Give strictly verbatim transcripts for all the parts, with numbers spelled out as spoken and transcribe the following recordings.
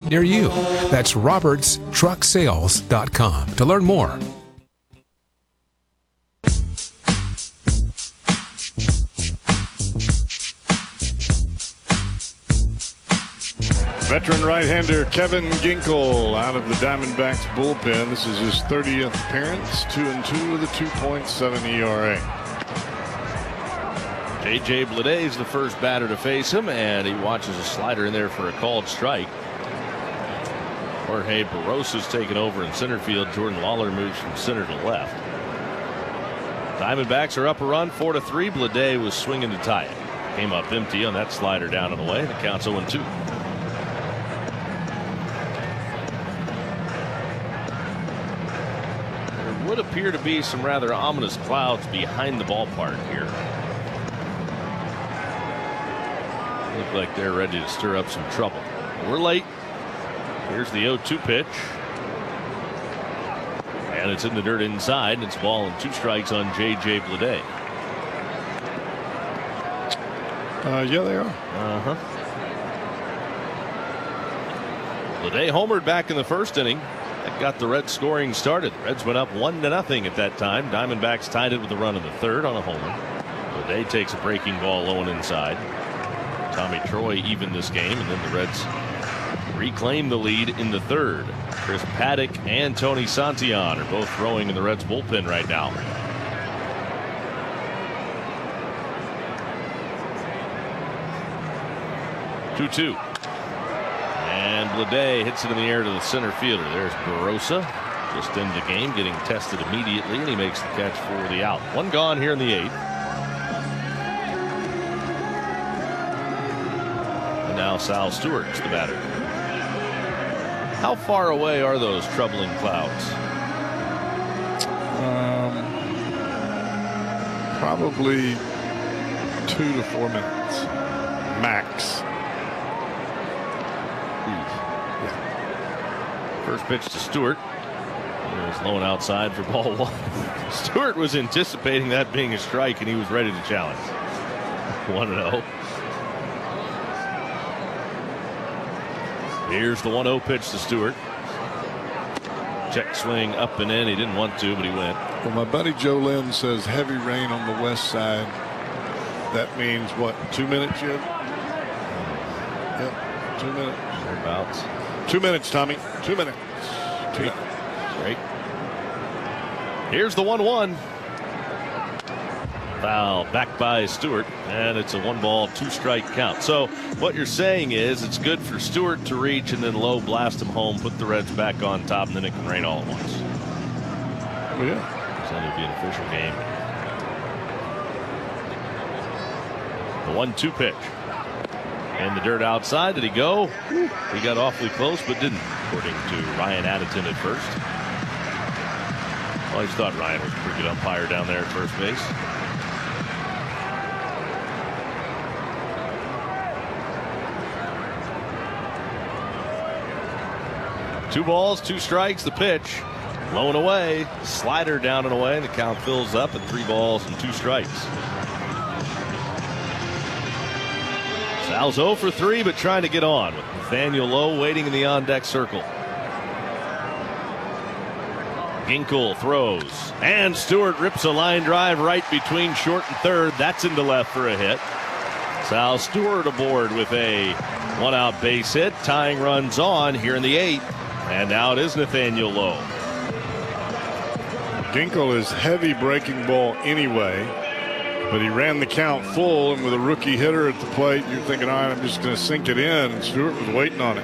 near you. That's roberts truck sales dot com to learn more. Veteran right-hander Kevin Ginkel out of the Diamondbacks bullpen. This is his thirtieth appearance, two and two with a two point seven E R A. J J Bleday is the first batter to face him, and he watches a slider in there for a called strike. Jorge Barrosa's taken over in center field. Jordan Lawler moves from center to left. Diamondbacks are up a run, four to three. Bleday was swinging to tie it. Came up empty on that slider down and away. The count's oh and two. Would appear to be some rather ominous clouds behind the ballpark here. Look like they're ready to stir up some trouble. We're late. Here's the oh two pitch. And it's in the dirt inside, and it's ball and two strikes on J J Bleday. Uh, yeah, they are. Uh-huh. Bleday homered back in the first inning. That got the Reds scoring started. The Reds went up one to nothing at that time. Diamondbacks tied it with a run in the third on a homer. Bleday takes a breaking ball low and inside. Tommy Troy evened this game, and then the Reds reclaim the lead in the third. Chris Paddock and Tony Santillan are both throwing in the Reds bullpen right now. two two. And Bleday hits it in the air to the center fielder. There's Barosa, just in the game, getting tested immediately, and he makes the catch for the out. One gone here in the eighth. And now Sal Stewart's the batter. How far away are those troubling clouds? Um, probably two to four minutes, max. First pitch to Stewart. It was low and outside for ball one. Stewart was anticipating that being a strike, and he was ready to challenge. one and oh. Here's the one oh pitch to Stewart. Check swing up and in. He didn't want to, but he went. Well, my buddy Joe Lynn says heavy rain on the west side. That means what? Two minutes yet? Yep, two minutes. Thereabouts. Two minutes, Tommy. Two minutes. Two minutes. Great. Here's the one one. Foul back by Stewart, and it's a one ball, two strike count. So what you're saying is it's good for Stewart to reach and then low blast him home, put the Reds back on top, and then it can rain all at once. Oh, yeah. So that'll be an official game. The one two pitch. And the dirt outside. Did he go? He got awfully close, but didn't, according to Ryan Addington at first. I always thought Ryan was a pretty good umpire down there at first base. Two balls, two strikes, the pitch. Low and away. Slider down and away, and the count fills up at three balls and two strikes. Sal's oh for three, but trying to get on with Nathaniel Lowe waiting in the on-deck circle. Ginkel throws, and Stewart rips a line drive right between short and third. That's into left for a hit. Sal Stewart aboard with a one-out base hit. Tying runs on here in the eighth, and now it is Nathaniel Lowe. Ginkel is heavy breaking ball anyway. But he ran the count full, and with a rookie hitter at the plate, you're thinking, all right, I'm just going to sink it in, and Stewart was waiting on it.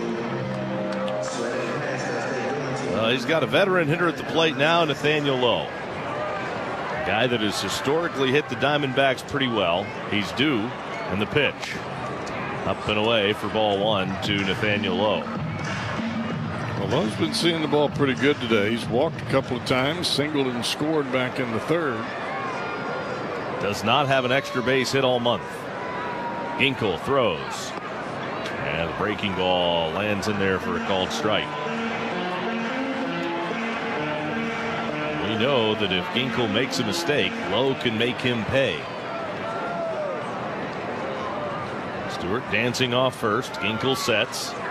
Well, he's got a veteran hitter at the plate now, Nathaniel Lowe. A guy that has historically hit the Diamondbacks pretty well. He's due, and the pitch. Up and away for ball one to Nathaniel Lowe. Well, Lowe's been seeing the ball pretty good today. He's walked a couple of times, singled and scored back in the third. Does not have an extra base hit all month. Ginkel throws. And the breaking ball lands in there for a called strike. We know that if Ginkel makes a mistake, Lowe can make him pay. Stewart dancing off first. Ginkel sets.